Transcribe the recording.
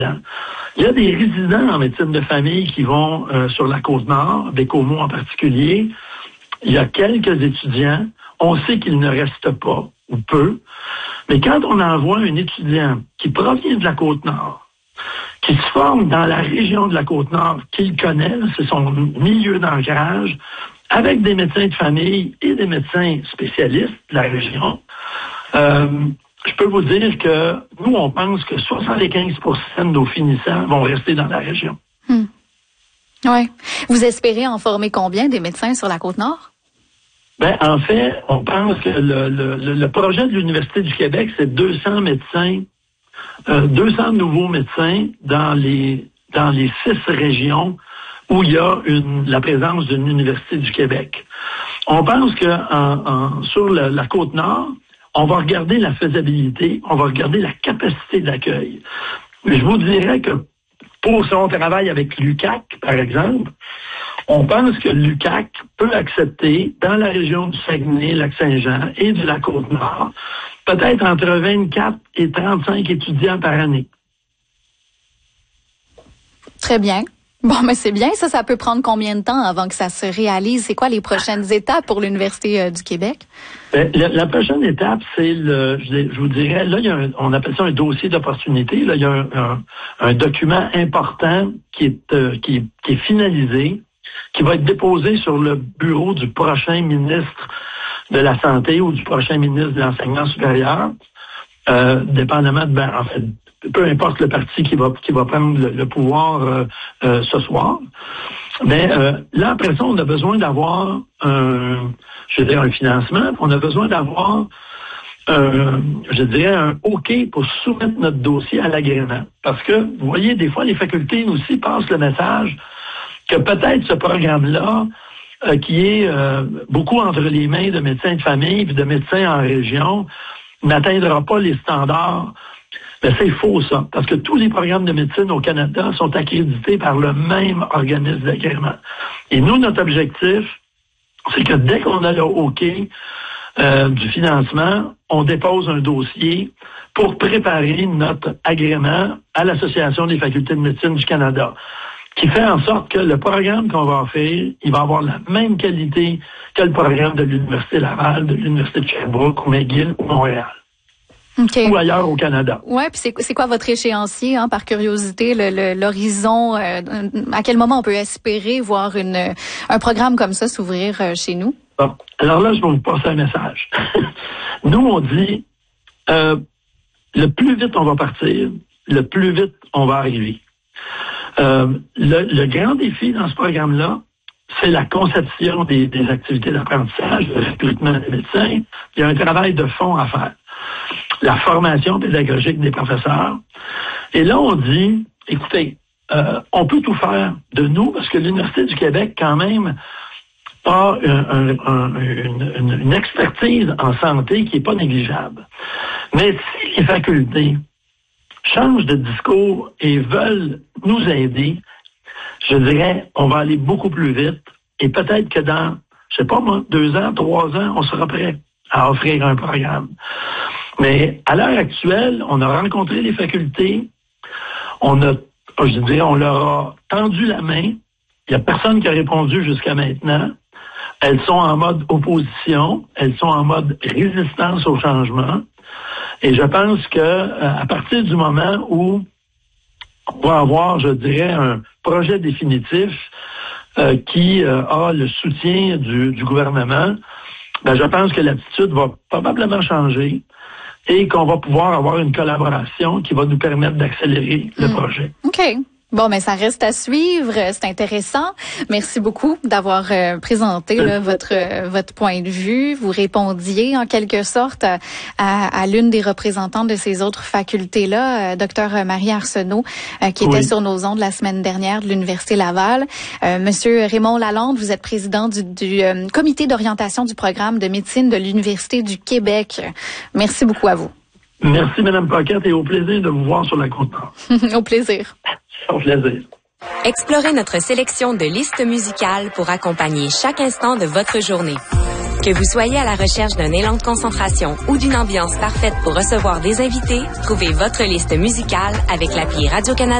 Il y a des résidents en médecine de famille qui vont sur la Côte-Nord, Bécomo en particulier. Il y a quelques étudiants. On sait qu'ils ne restent pas, ou peu. Mais quand on envoie un étudiant qui provient de la Côte-Nord, qui se forme dans la région de la Côte-Nord, qu'il connaît, c'est son milieu d'ancrage, avec des médecins de famille et des médecins spécialistes de la région, je peux vous dire que nous, on pense que 75% de nos finissants vont rester dans la région. Oui. Vous espérez en former combien des médecins sur la Côte-Nord? Ben, en fait, on pense que le projet de l'Université du Québec, c'est 200 médecins, 200 nouveaux médecins dans les 6 régions où il y a la présence d'une Université du Québec. On pense que sur la Côte-Nord, on va regarder la faisabilité, on va regarder la capacité d'accueil. Mais je vous dirais que si on travaille avec l'UQAC, par exemple, on pense que l'UQAC peut accepter dans la région du Saguenay, Lac-Saint-Jean et de la Côte-Nord, peut-être entre 24 et 35 étudiants par année. Très bien. Bon, mais c'est bien, ça peut prendre combien de temps avant que ça se réalise? C'est quoi les prochaines étapes pour l'Université du Québec? La prochaine étape, c'est je vous dirais, là, on appelle ça un dossier d'opportunité. Là, il y a un document important qui est finalisé, qui va être déposé sur le bureau du prochain ministre de la Santé ou du prochain ministre de l'Enseignement supérieur, dépendamment en fait, peu importe le parti qui va prendre le pouvoir ce soir. Mais là, après ça, on a besoin d'avoir un financement. On a besoin d'avoir un OK pour soumettre notre dossier à l'agrément. Parce que, vous voyez, des fois, les facultés aussi passent le message que peut-être ce programme-là, qui est beaucoup entre les mains de médecins de famille et de médecins en région, n'atteindra pas les standards. Mais c'est faux, ça, parce que tous les programmes de médecine au Canada sont accrédités par le même organisme d'agrément. Et nous, notre objectif, c'est que dès qu'on a le OK du financement, on dépose un dossier pour préparer notre agrément à l'Association des facultés de médecine du Canada, qui fait en sorte que le programme qu'on va offrir, il va avoir la même qualité que le programme de l'Université Laval, de l'Université de Sherbrooke, ou McGill, ou Montréal. Okay. Ou ailleurs au Canada. Ouais, puis c'est quoi votre échéancier, par curiosité, l'horizon, à quel moment on peut espérer voir un programme comme ça s'ouvrir chez nous? Bon. Alors là, je vais vous passer un message. Nous, on dit, le plus vite on va partir, le plus vite on va arriver. Le grand défi dans ce programme-là, c'est la conception des activités d'apprentissage, le recrutement des médecins. Il y a un travail de fond à faire. La formation pédagogique des professeurs. Et là, on dit, écoutez, on peut tout faire de nous, parce que l'Université du Québec, quand même, a une expertise en santé qui n'est pas négligeable. Mais si les facultés changent de discours et veulent nous aider, je dirais, on va aller beaucoup plus vite. Et peut-être que dans, 2 ans, 3 ans, on sera prêt à offrir un programme. Mais à l'heure actuelle, on a rencontré les facultés, on leur a tendu la main. Il n'y a personne qui a répondu jusqu'à maintenant. Elles sont en mode opposition, elles sont en mode résistance au changement. Et je pense que à partir du moment où on va avoir, un projet définitif qui a le soutien du gouvernement, je pense que l'attitude va probablement changer et qu'on va pouvoir avoir une collaboration qui va nous permettre d'accélérer le projet. OK. Bon, mais ça reste à suivre. C'est intéressant. Merci beaucoup d'avoir présenté votre point de vue. Vous répondiez en quelque sorte à l'une des représentantes de ces autres facultés-là, Dr Marie Arsenault, qui était sur nos ondes la semaine dernière de l'Université Laval. Monsieur Raymond Lalonde, vous êtes président du comité d'orientation du programme de médecine de l'Université du Québec. Merci beaucoup à vous. Merci, Mme Paquette, et au plaisir de vous voir sur la Côte-Nord. Au plaisir. Au plaisir. Explorez notre sélection de listes musicales pour accompagner chaque instant de votre journée. Que vous soyez à la recherche d'un élan de concentration ou d'une ambiance parfaite pour recevoir des invités, trouvez votre liste musicale avec l'appli Radio-Canada.